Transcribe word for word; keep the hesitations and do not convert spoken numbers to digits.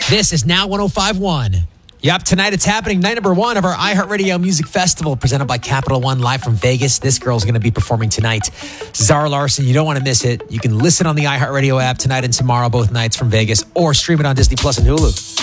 This is Now one oh five point one. Yep, tonight it's happening. Night number one of our iHeartRadio Music Festival presented by Capital One live from Vegas. This girl's going to be performing tonight. Zara Larsson, you don't want to miss it. You can listen on the iHeartRadio app tonight and tomorrow, both nights from Vegas, or stream it on Disney Plus and Hulu.